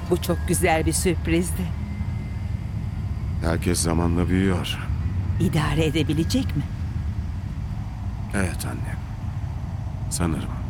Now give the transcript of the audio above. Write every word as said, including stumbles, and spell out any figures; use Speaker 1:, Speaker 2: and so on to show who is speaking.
Speaker 1: Bu çok güzel bir sürprizdi.
Speaker 2: Herkes zamanla büyüyor.
Speaker 1: İdare edebilecek mi?
Speaker 2: Evet anne. Sanırım.